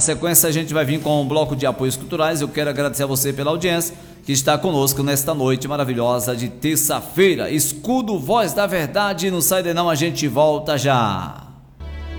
sequência a gente vai vir com um bloco de apoios culturais. Eu quero agradecer a você pela audiência que está conosco nesta noite maravilhosa de terça-feira. Escudo Voz da Verdade, não sai daí não, a gente volta já.